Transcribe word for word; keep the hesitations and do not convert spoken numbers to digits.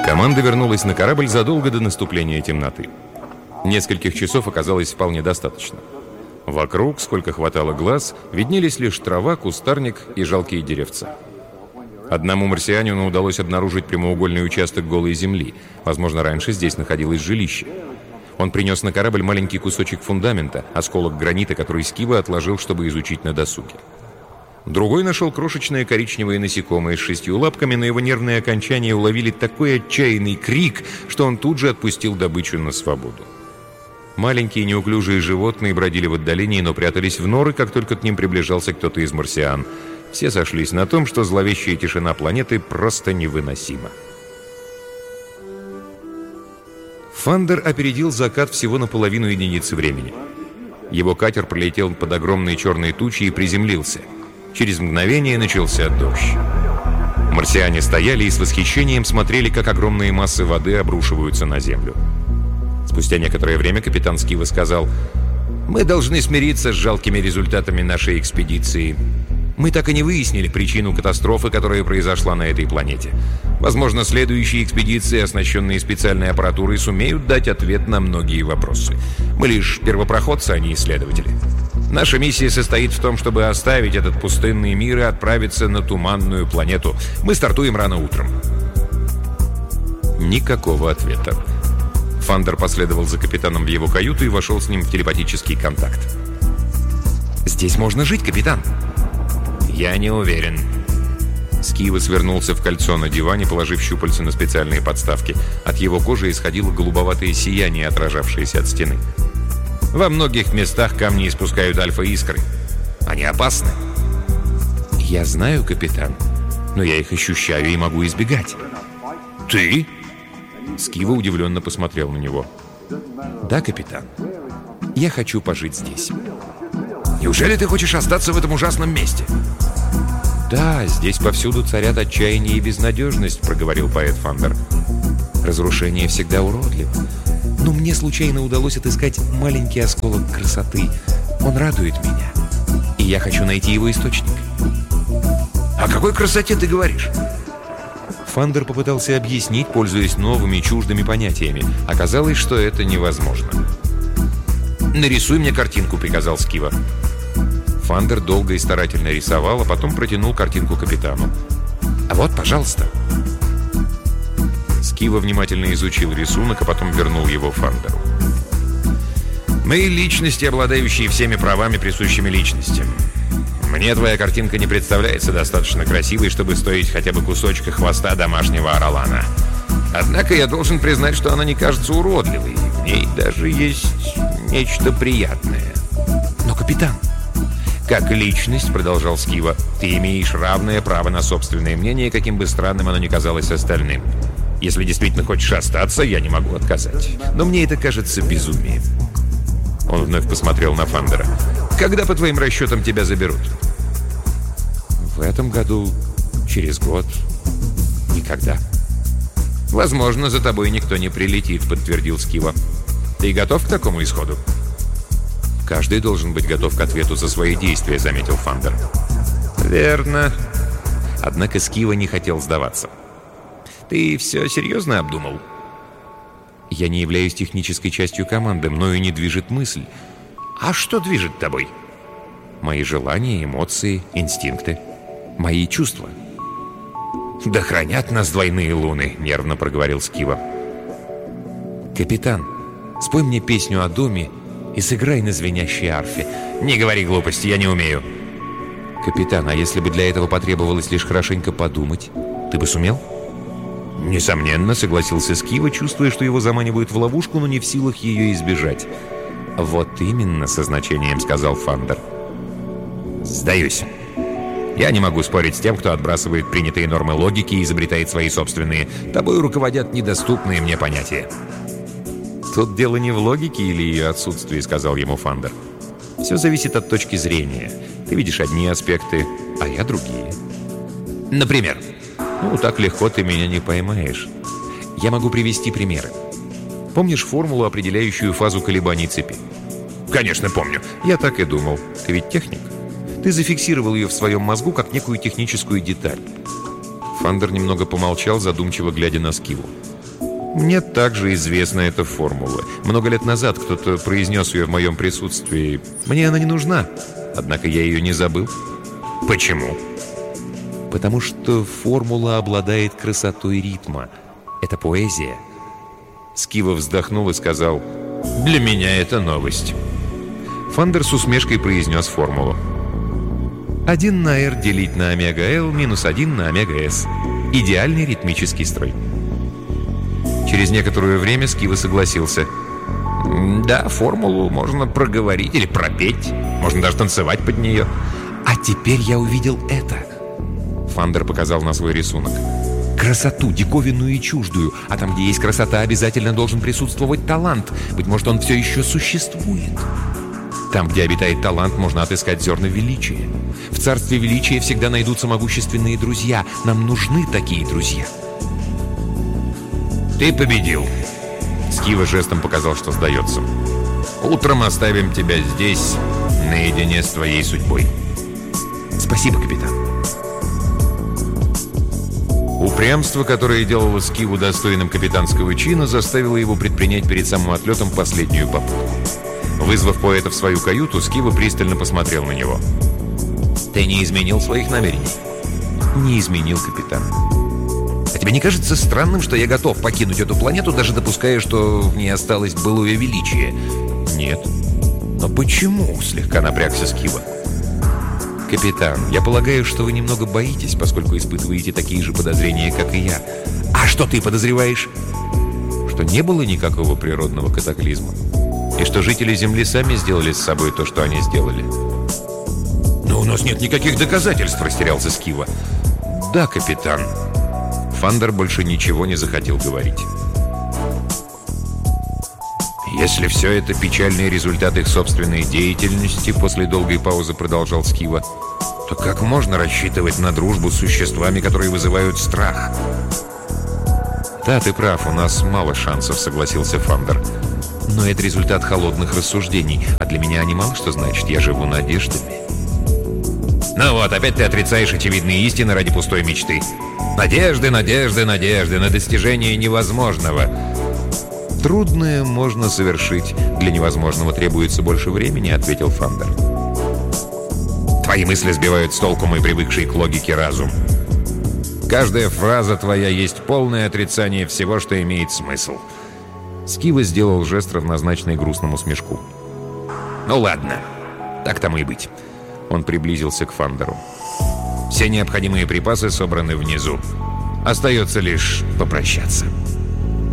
Команда вернулась на корабль задолго до наступления темноты. Нескольких часов оказалось вполне достаточно. Вокруг, сколько хватало глаз, виднелись лишь трава, кустарник и жалкие деревца. Одному марсианину удалось обнаружить прямоугольный участок голой земли. Возможно, раньше здесь находилось жилище. Он принес на корабль маленький кусочек фундамента, осколок гранита, который Скива отложил, чтобы изучить на досуге. Другой нашел крошечное коричневое насекомое с шестью лапками, но его нервные окончания уловили такой отчаянный крик, что он тут же отпустил добычу на свободу. Маленькие неуклюжие животные бродили в отдалении, но прятались в норы, как только к ним приближался кто-то из марсиан. Все сошлись на том, что зловещая тишина планеты просто невыносима. Фандер опередил закат всего на половину единицы времени. Его катер пролетел под огромные черные тучи и приземлился. Через мгновение начался дождь. Марсиане стояли и с восхищением смотрели, как огромные массы воды обрушиваются на Землю. Спустя некоторое время капитан Скива сказал: «Мы должны смириться с жалкими результатами нашей экспедиции. Мы так и не выяснили причину катастрофы, которая произошла на этой планете. Возможно, следующие экспедиции, оснащенные специальной аппаратурой, сумеют дать ответ на многие вопросы. Мы лишь первопроходцы, а не исследователи. Наша миссия состоит в том, чтобы оставить этот пустынный мир и отправиться на туманную планету. Мы стартуем рано утром». Никакого ответа. Фандер последовал за капитаном в его каюту и вошел с ним в телепатический контакт. «Здесь можно жить, капитан?» «Я не уверен». Скива свернулся в кольцо на диване, положив щупальца на специальные подставки. От его кожи исходило голубоватое сияние, отражавшееся от стены. «Во многих местах камни испускают альфа-искры. Они опасны». «Я знаю, капитан, но я их ощущаю и могу избегать». «Ты?» Скива удивленно посмотрел на него. «Да, капитан. Я хочу пожить здесь». «Неужели ты хочешь остаться в этом ужасном месте?» «Да, здесь повсюду царят отчаяние и безнадежность», — проговорил поэт Фандер. «Разрушение всегда уродливо. Но мне случайно удалось отыскать маленький осколок красоты. Он радует меня. И я хочу найти его источник». «О какой красоте ты говоришь?» Фандер попытался объяснить, пользуясь новыми чуждыми понятиями. Оказалось, что это невозможно. «Нарисуй мне картинку», — приказал Скива. Фандер долго и старательно рисовал, а потом протянул картинку капитану. «А вот, пожалуйста». Скива внимательно изучил рисунок, а потом вернул его Фандеру. «Мы личности, обладающие всеми правами, присущими личностям. Мне твоя картинка не представляется достаточно красивой, чтобы стоить хотя бы кусочка хвоста домашнего оролана. Однако я должен признать, что она не кажется уродливой. В ней даже есть нечто приятное». «Но, капитан...» «Как личность, — продолжал Скива, — ты имеешь равное право на собственное мнение, каким бы странным оно ни казалось остальным. Если действительно хочешь остаться, я не могу отказать. Но мне это кажется безумием». Он вновь посмотрел на Фандера. «Когда, по твоим расчетам, тебя заберут?» «В этом году, через год, никогда». «Возможно, за тобой никто не прилетит», — подтвердил Скива. «Ты готов к такому исходу?» «Каждый должен быть готов к ответу за свои действия», — заметил Фандер. «Верно». Однако Скива не хотел сдаваться. «Ты все серьезно обдумал?» «Я не являюсь технической частью команды, мною не движет мысль». «А что движет тобой?» «Мои желания, эмоции, инстинкты, мои чувства». «Да хранят нас двойные луны», — нервно проговорил Скива. «Капитан, спой мне песню о доме и сыграй на звенящей арфе». «Не говори глупости, я не умею». «Капитан, а если бы для этого потребовалось лишь хорошенько подумать, ты бы сумел?» «Несомненно», — согласился Скива, чувствуя, что его заманивают в ловушку, но не в силах ее избежать. «Вот именно», — со значением сказал Фандер. «Сдаюсь. Я не могу спорить с тем, кто отбрасывает принятые нормы логики и изобретает свои собственные. Тобой руководят недоступные мне понятия». «Тут дело не в логике или ее отсутствии», — сказал ему Фандер. «Все зависит от точки зрения. Ты видишь одни аспекты, а я другие». «Например?» «Ну, так легко ты меня не поймаешь. Я могу привести примеры. Помнишь формулу, определяющую фазу колебаний цепи?» «Конечно, помню. Я так и думал. Ты ведь техник. Ты зафиксировал ее в своем мозгу как некую техническую деталь». Фандер немного помолчал, задумчиво глядя на Скиву. Мне также известна эта формула. Много лет назад кто-то произнес ее в моем присутствии. Мне она не нужна, однако я ее не забыл. Почему? Потому что формула обладает красотой ритма. Это поэзия. Скива вздохнул и сказал: «Для меня это новость». Фандер с усмешкой произнес формулу. один на R делить на омега-L минус один на омега-S. Идеальный ритмический строй. Через некоторое время Скива согласился. Да, формулу можно проговорить или пропеть. Можно даже танцевать под нее. А теперь я увидел это. Фандер показал на свой рисунок. Красоту, диковинную и чуждую. А там, где есть красота, обязательно должен присутствовать талант. Быть может, он все еще существует. Там, где обитает талант, можно отыскать зерна величия. В царстве величия всегда найдутся могущественные друзья. Нам нужны такие друзья. Ты победил. Скива жестом показал, что сдается. Утром оставим тебя здесь, наедине с твоей судьбой. Спасибо, капитан. Упрямство, которое делало Скиву достойным капитанского чина, заставило его предпринять перед самым отлетом последнюю попытку. Вызвав поэта в свою каюту, Скива пристально посмотрел на него. «Ты не изменил своих намерений?» «Не изменил, капитан. А тебе не кажется странным, что я готов покинуть эту планету, даже допуская, что в ней осталось былое величие?» «Нет». «Но почему?» — слегка напрягся Скива. «Капитан, я полагаю, что вы немного боитесь, поскольку испытываете такие же подозрения, как и я». «А что ты подозреваешь?» «Что не было никакого природного катаклизма. И что жители Земли сами сделали с собой то, что они сделали». «Но у нас нет никаких доказательств», — растерялся Скива. «Да, капитан». Фандер больше ничего не захотел говорить. «Если все это печальный результат их собственной деятельности», после долгой паузы продолжал Скива, то как можно рассчитывать на дружбу с существами, которые вызывают страх? «Да, ты прав, у нас мало шансов», — согласился Фандер. «Но это результат холодных рассуждений, а для меня они мало что значат, я живу надеждами». «Ну вот, опять ты отрицаешь очевидные истины ради пустой мечты. Надежды, надежды, надежды на достижение невозможного». «Трудное можно совершить. Для невозможного требуется больше времени», — ответил Фандер. «Твои мысли сбивают с толку мой привыкший к логике разум. Каждая фраза твоя есть полное отрицание всего, что имеет смысл». Скива сделал жест, равнозначный грустному смешку. «Ну ладно, так тому и быть». Он приблизился к Фандеру. «Все необходимые припасы собраны внизу. Остается лишь попрощаться».